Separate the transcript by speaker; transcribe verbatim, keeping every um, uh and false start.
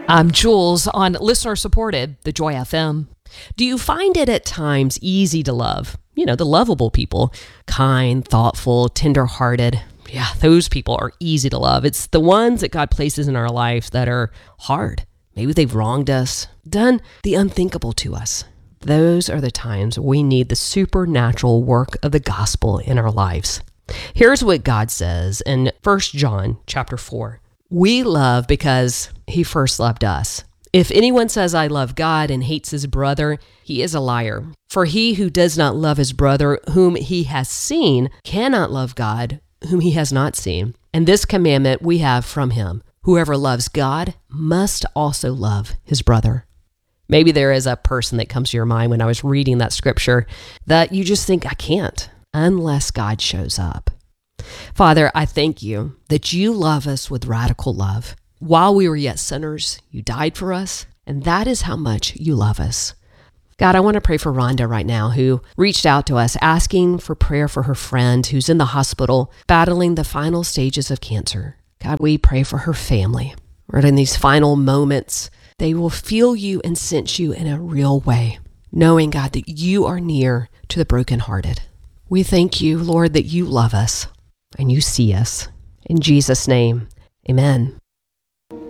Speaker 1: I'm Jules on listener-supported The Joy F M. Do you find it at times easy to love? You know, the lovable people. Kind, thoughtful, tender-hearted. Yeah, those people are easy to love. It's the ones that God places in our lives that are hard. Maybe they've wronged us, done the unthinkable to us. Those are the times we need the supernatural work of the gospel in our lives. Here's what God says in First John chapter four. We love because he first loved us. If anyone says, I love God and hates his brother, he is a liar. For he who does not love his brother whom he has seen cannot love God whom he has not seen. And this commandment we have from him. Whoever loves God must also love his brother. Maybe there is a person that comes to your mind when I was reading that scripture that you just think, I can't unless God shows up. Father, I thank you that you love us with radical love. While we were yet sinners, you died for us, and that is how much you love us. God, I want to pray for Rhonda right now, who reached out to us asking for prayer for her friend who's in the hospital battling the final stages of cancer. God, we pray for her family. Lord, in these final moments, they will feel you and sense you in a real way, knowing, God, that you are near to the brokenhearted. We thank you, Lord, that you love us and you see us. In Jesus' name, amen.